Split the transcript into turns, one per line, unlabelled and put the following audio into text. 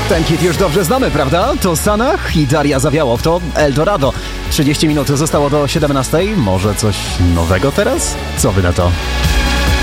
Ten hit już dobrze znamy, prawda? To Sanach i Daria Zawiałow, to Eldorado. 30 minut zostało do 17. Może coś nowego teraz? Co wy na to?